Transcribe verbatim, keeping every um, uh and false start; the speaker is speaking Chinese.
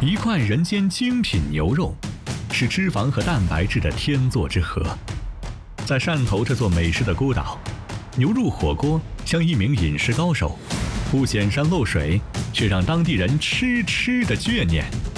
一块人间精品牛肉，是脂肪和蛋白质的天作之合。在汕头这座美食的孤岛，牛肉火锅像一名饮食高手，不显山露水，却让当地人吃吃的眷念。